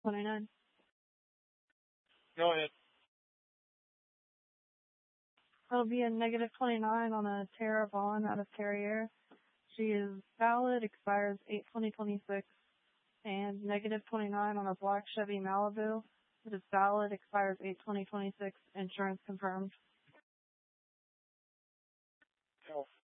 29. Go ahead. It'll be a negative 29 on a Tara Vaughn out of Terrier. She is valid, expires 8/20/26, and negative 29 on a black Chevy Malibu. It is valid, expires 8/20/26, insurance confirmed.